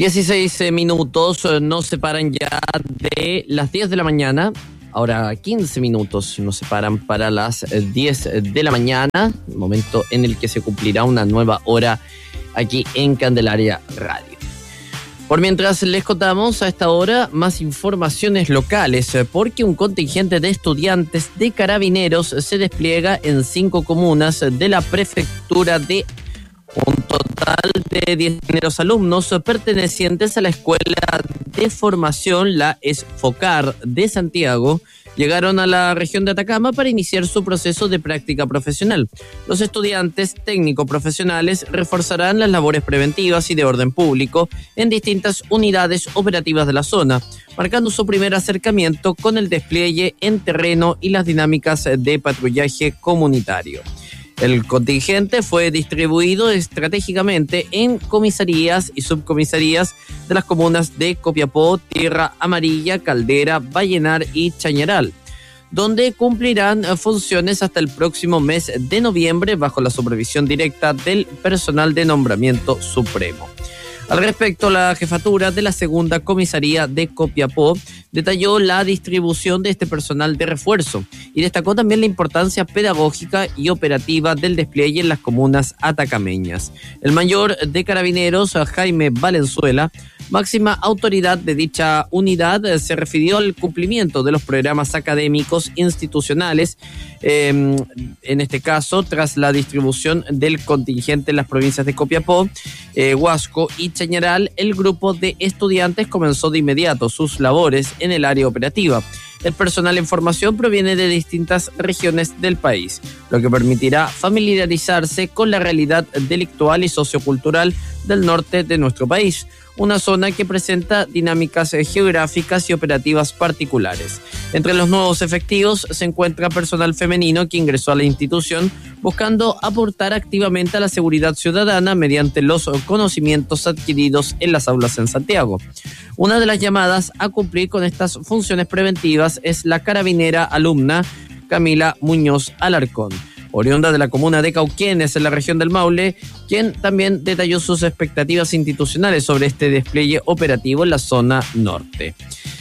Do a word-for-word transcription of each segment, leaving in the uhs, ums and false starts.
dieciséis minutos nos separan ya de las diez de la mañana. Ahora quince minutos nos separan para las diez de la mañana, el momento en el que se cumplirá una nueva hora aquí en Candelaria Radio. Por mientras les contamos a esta hora más informaciones locales, porque un contingente de estudiantes de Carabineros se despliega en cinco comunas de la prefectura de un total de diez Carabineros alumnos pertenecientes a la Escuela de Formación, la ESFOCAR de Santiago, llegaron a la región de Atacama para iniciar su proceso de práctica profesional. Los estudiantes técnico-profesionales reforzarán las labores preventivas y de orden público en distintas unidades operativas de la zona, marcando su primer acercamiento con el despliegue en terreno y las dinámicas de patrullaje comunitario. El contingente fue distribuido estratégicamente en comisarías y subcomisarías de las comunas de Copiapó, Tierra Amarilla, Caldera, Vallenar y Chañaral, donde cumplirán funciones hasta el próximo mes de noviembre bajo la supervisión directa del personal de nombramiento supremo. Al respecto, la jefatura de la segunda comisaría de Copiapó detalló la distribución de este personal de refuerzo y destacó también la importancia pedagógica y operativa del despliegue en las comunas atacameñas. El mayor de Carabineros, Jaime Valenzuela, máxima autoridad de dicha unidad, se refirió al cumplimiento de los programas académicos institucionales, eh, en este caso tras la distribución del contingente en las provincias de Copiapó, eh, Huasco y Chañaral. El grupo de estudiantes comenzó de inmediato sus labores en el área operativa. El personal en formación proviene de distintas regiones del país, lo que permitirá familiarizarse con la realidad delictual y sociocultural del norte de nuestro país, una zona que presenta dinámicas geográficas y operativas particulares. Entre los nuevos efectivos se encuentra personal femenino que ingresó a la institución buscando aportar activamente a la seguridad ciudadana mediante los conocimientos adquiridos en las aulas en Santiago. Una de las llamadas a cumplir con estas funciones preventivas es la carabinera alumna Camila Muñoz Alarcón, oriunda de la comuna de Cauquenes, en la región del Maule, quien también detalló sus expectativas institucionales sobre este despliegue operativo en la zona norte.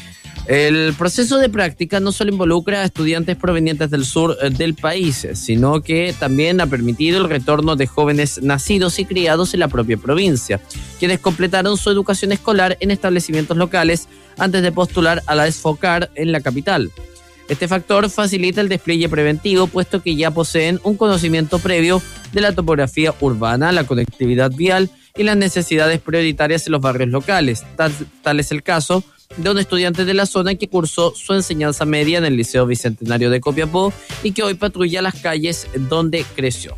El proceso de práctica no solo involucra a estudiantes provenientes del sur del país, sino que también ha permitido el retorno de jóvenes nacidos y criados en la propia provincia, quienes completaron su educación escolar en establecimientos locales antes de postular a la ESFOCAR en la capital. Este factor facilita el despliegue preventivo, puesto que ya poseen un conocimiento previo de la topografía urbana, la conectividad vial y las necesidades prioritarias en los barrios locales. Tal, tal es el caso de un estudiante de la zona que cursó su enseñanza media en el Liceo Bicentenario de Copiapó y que hoy patrulla las calles donde creció.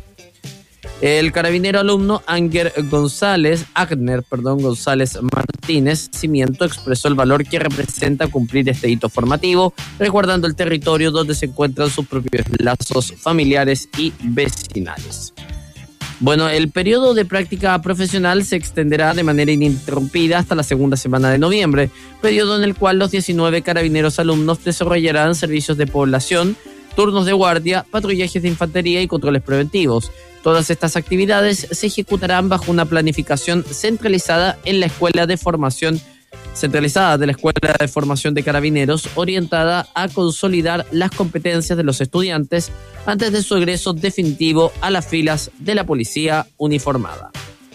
El carabinero alumno Ángel González, Agner, perdón, González Martínez Cimiento expresó el valor que representa cumplir este hito formativo, resguardando el territorio donde se encuentran sus propios lazos familiares y vecinales. Bueno, el periodo de práctica profesional se extenderá de manera ininterrumpida hasta la segunda semana de noviembre, periodo en el cual los diecinueve carabineros alumnos desarrollarán servicios de población, turnos de guardia, patrullajes de infantería y controles preventivos. Todas estas actividades se ejecutarán bajo una planificación centralizada en la Escuela de Formación centralizada de la Escuela de Formación de Carabineros, orientada a consolidar las competencias de los estudiantes antes de su egreso definitivo a las filas de la policía uniformada.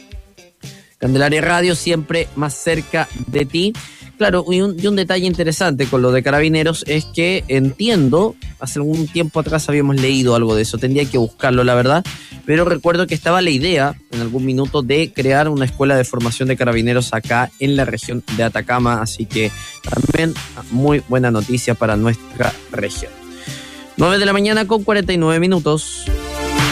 Candelaria Radio, siempre más cerca de ti. Claro, y un, y un detalle interesante con lo de Carabineros es que entiendo, hace algún tiempo atrás habíamos leído algo de eso, tendría que buscarlo la verdad, pero recuerdo que estaba la idea en algún minuto de crear una escuela de formación de carabineros acá en la región de Atacama, así que también muy buena noticia para nuestra región. nueve de la mañana con cuarenta y nueve minutos.